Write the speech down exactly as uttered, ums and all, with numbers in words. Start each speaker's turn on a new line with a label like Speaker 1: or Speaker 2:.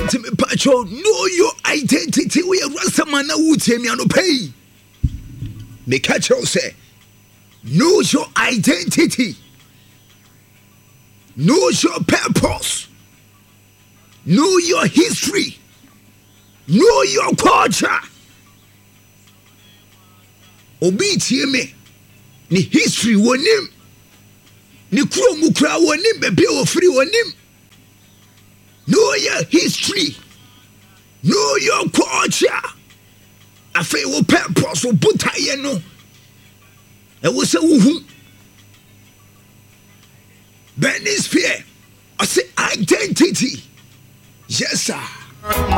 Speaker 1: to me, Pacho, know your identity. We are Rasamana Wutemiano pay. Me catch you say, know your identity. Know your purpose. Know your history. Know your culture. Obi tie me. Ni history wonim. Ni kuro mukra wonim bebe ofri wonim. Know your history. Know your culture. Afe wo purpose wo butaye no. E wo se wo hu. Bernice Pierre. I say identity. Yes, sir.